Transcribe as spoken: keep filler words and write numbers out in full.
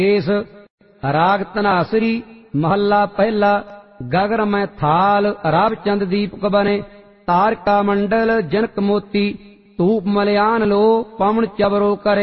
Case. राग धनासरी महला पहला। गगर मैं थाल राव चंद दीपक बने। तारका मंडल जनक मोती। धूप मलयान लो पवन चबरो करे।